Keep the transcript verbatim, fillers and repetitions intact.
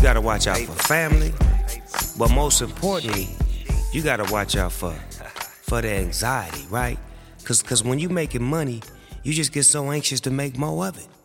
gotta watch out for family, but most importantly, you gotta watch out for for the anxiety, right? Cause, cause when you making money, you just get so anxious to make more of it.